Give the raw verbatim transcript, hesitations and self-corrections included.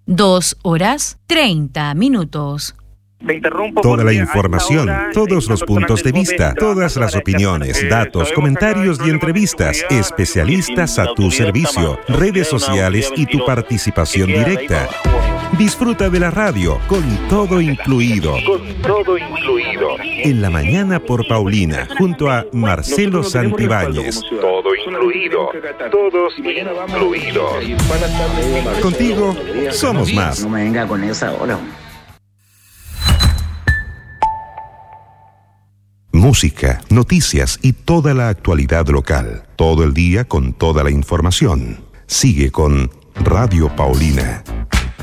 Dos horas treinta minutos. Toda la información, todos los puntos de vista, todas las opiniones, datos, comentarios y entrevistas, especialistas a tu servicio, redes sociales y tu participación directa. Disfruta de la radio con todo incluido. Con todo incluido. En la mañana por Paulina, junto a Marcelo Santibáñez. Todo incluido. Todos incluidos. Contigo somos más. No me venga con esa hora. Música, noticias y toda la actualidad local. Todo el día con toda la información. Sigue con Radio Paulina.